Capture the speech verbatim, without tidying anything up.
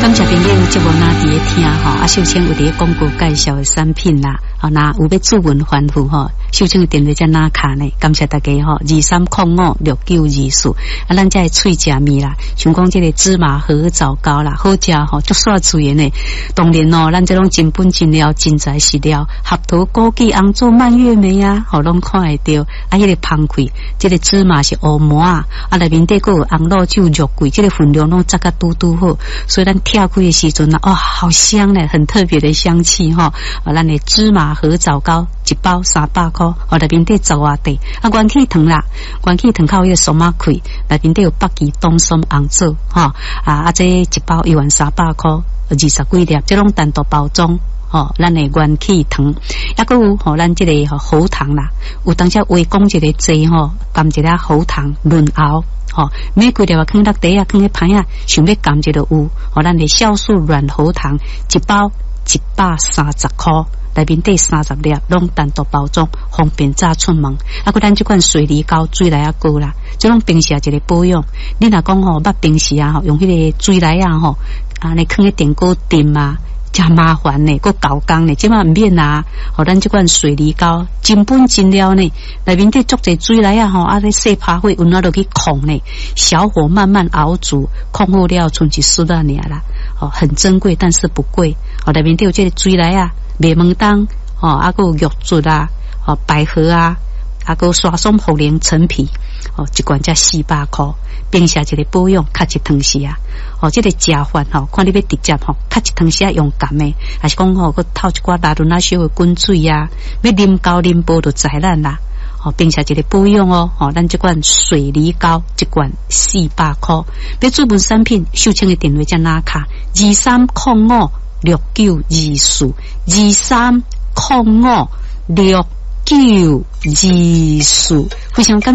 感谢朋友节目拿伫咧听吼，啊，秀清有伫广告介绍的产品啦，啊，那有要主文反复吼，秀清的电话在哪卡呢？感谢大家吼，二三零五六九二四，啊，咱这脆食面啦，像讲这个芝麻荷枣糕啦，好食吼，足煞资源的。当然哦，咱这种真本真料、真材实料，合桃、枸杞、红枣、蔓越莓啊，吼，拢看会到。啊，迄、那个芳开，这个芝麻是乌麻啊，啊，内面底个有红肉酒、肉桂，这个分量拢扎个嘟嘟好，所以咱跳开的时阵啊，哦，好香嘞，很特别的香气哈。啊，咱的芝麻荷枣糕一包三百块，哦，内面底十外块，啊，元气糖啦，元气糖靠迄个松仔开，内面底有北极冬松红枣，哈，啊，啊，这一包一万三百块，二十几粒，这种单独包装。哦，咱的元气糖，抑个有吼，咱这个吼喉糖啦，有当下微讲一个剂吼，含一个喉糖润喉，吼，每几粒啊，放落底啊，放喺盘啊，想要含一个有，吼，咱的酵素软喉糖一包一百三十块，内面底三十粒，拢单独包装，方便早出门。啊，个咱这款水梨膏水来啊膏啦，这种平时啊一个保养，你若讲吼，捌平时啊吼，用迄个水来啊吼，啊，你放喺电锅炖啊。真麻烦呢，个搞工呢，即嘛唔免啊！吼，咱即款水梨膏真本真料呢，内面底足侪水来啊！吼，啊，咧细拍火，温啊落去控呢，小火慢慢熬煮，控好了，剩一丝仔尔啦。哦，很珍贵，但是不贵。哦，内面底有这个水来啊，麦门冬，哦，啊个有玉竹啊，哦，百合啊，啊个刷松茯苓陈皮，哦，一罐才四百块。平时一个保养，较一汤时啊，哦，这个食饭吼，看你要直接吼，较一汤时啊用甘的，还是讲吼，佮透一寡拉伦那小的滚水啊，要啉高啉煲就知咱啦。哦，平时一个保养哦，哦，咱这款水梨膏一罐四百块，要主文产品，秀清的电话在哪卡？二三零五六九二四，二三零五六九二四，非常感。